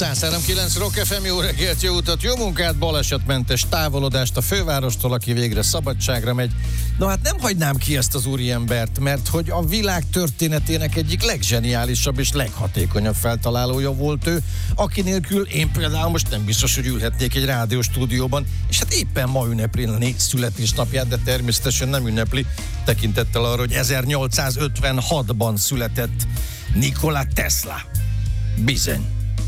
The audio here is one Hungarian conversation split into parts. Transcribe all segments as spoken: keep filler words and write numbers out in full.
száz három kilenc Rock ef em, jó reggelt, jó utat, jó munkát, balesetmentes távolodást a fővárostól, aki végre szabadságra megy. No hát nem hagynám ki ezt az úriembert, mert hogy a világ történetének egyik legzseniálisabb és leghatékonyabb feltalálója volt ő, aki nélkül én például most nem biztos, hogy ülhetnék egy rádióstúdióban, és hát éppen ma ünnepli születésnapját, de természetesen nem ünnepli, tekintettel arra, hogy ezernyolcszázötvenhatban született Nikola Tesla. Bizony.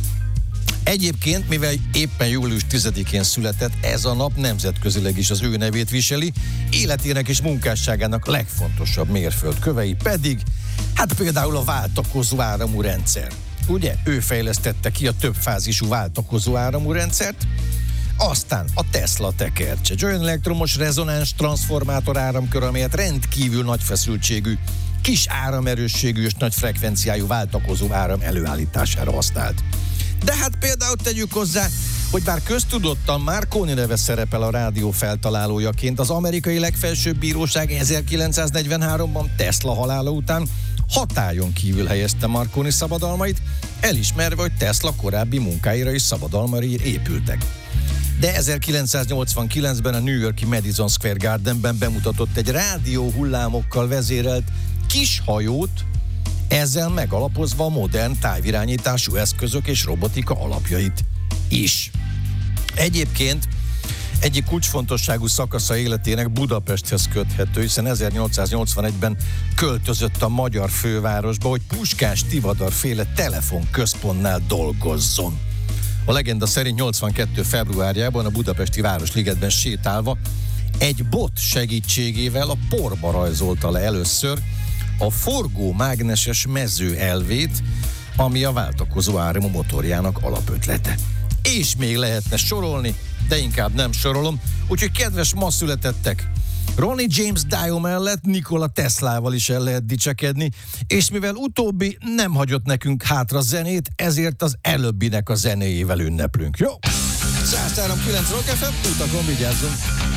Egyébként, mivel éppen július tizedikén született, ez a nap nemzetközileg is az ő nevét viseli, életének és munkásságának legfontosabb mérföldkövei pedig, hát például a váltakozó áramú rendszer. Ugye, ő fejlesztette ki a többfázisú váltakozó áramú rendszert, aztán a Tesla tekercse, egy olyan elektromos rezonáns transformátor áramkör, amelyet rendkívül nagy feszültségű, kis áramerősségű és nagy frekvenciájú váltakozó áram előállítására használt. De hát például tegyük hozzá, hogy bár köztudottan Marconi neve szerepel a rádió feltalálójaként, az amerikai legfelsőbb bíróság ezerkilencszáznegyvenháromban Tesla halála után hatályon kívül helyezte Marconi szabadalmait, elismerve, hogy Tesla korábbi munkáira és szabadalmai épültek. De ezerkilencszáznyolcvankilencben a New York-i Madison Square Gardenben bemutatott egy rádió hullámokkal vezérelt kis hajót, ezzel megalapozva a modern távirányítású eszközök és robotika alapjait is. Egyébként egyik kulcsfontosságú szakasza életének Budapesthez köthető, hiszen ezernyolcszáznyolcvanegyben költözött a magyar fővárosba, hogy Puskás Tivadar féle telefonközpontnál dolgozzon. A legenda szerint nyolcvankettő februárjában a budapesti Városligetben sétálva egy bot segítségével a porba rajzolta le először a forgó mágneses mező elvét, ami a váltakozó áramú motorjának alapötlete. És még lehetne sorolni, de inkább nem sorolom, úgyhogy kedves ma születettek, Ronnie James Dio mellett Nikola Teslával is el lehet dicsekedni, és mivel utóbbi nem hagyott nekünk hátra zenét, ezért az előbbinek a zenéjével ünneplünk, jó? száz három kilenc Rock ef em, utakon vigyázzunk!